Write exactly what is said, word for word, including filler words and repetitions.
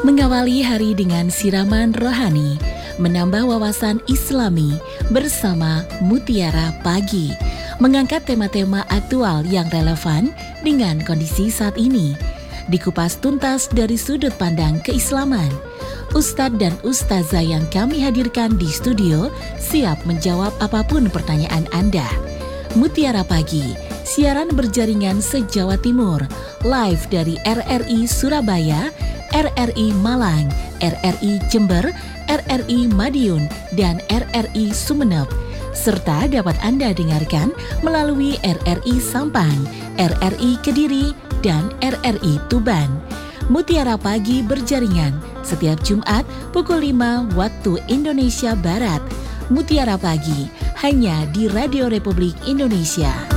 Mengawali hari dengan siraman rohani, menambah wawasan Islami bersama Mutiara Pagi, mengangkat tema-tema aktual yang relevan dengan kondisi saat ini, dikupas tuntas dari sudut pandang keislaman. Ustadz dan Ustazah yang kami hadirkan di studio siap menjawab apapun pertanyaan Anda. Mutiara Pagi, siaran berjaringan se-Jawa Timur, live dari R R I Surabaya, R R I Malang, R R I Jember, R R I Madiun, dan R R I Sumeneb. Serta dapat Anda dengarkan melalui R R I Sampang, R R I Kediri, dan R R I Tuban. Mutiara Pagi berjaringan setiap Jumat pukul lima waktu Indonesia Barat. Mutiara Pagi hanya di Radio Republik Indonesia.